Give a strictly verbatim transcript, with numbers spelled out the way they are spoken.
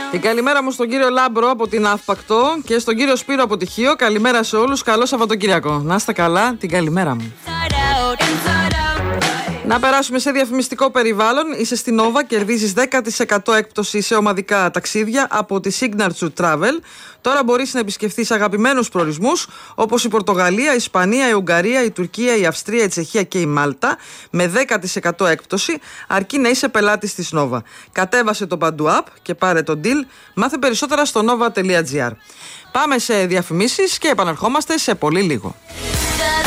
Η καλημέρα μου στον κύριο Λάμπρο από την Αύπακτο και στον κύριο Σπύρο από Τυχείο. Καλημέρα σε όλους. Καλό Σαββατοκύριακο. Να είστε καλά, την καλημέρα μου. Να περάσουμε σε διαφημιστικό περιβάλλον. Είσαι στην Nova, κερδίζεις δέκα τοις εκατό έκπτωση σε ομαδικά ταξίδια από τη Signature Travel. Τώρα μπορείς να επισκεφθείς αγαπημένους προορισμούς όπως η Πορτογαλία, η Ισπανία, η Ουγγαρία, η Τουρκία, η Αυστρία, η Τσεχία και η Μάλτα με δέκα τοις εκατό έκπτωση, αρκεί να είσαι πελάτης της Nova. Κατέβασε το Παντού App και πάρε το deal. Μάθε περισσότερα στο nova τελεία gr. Πάμε σε διαφημίσεις και επαναρχόμαστε σε πολύ λίγο.